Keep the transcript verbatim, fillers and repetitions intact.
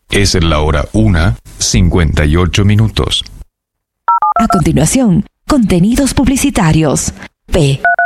Es la hora una, cincuenta y ocho minutos. A continuación, contenidos publicitarios. P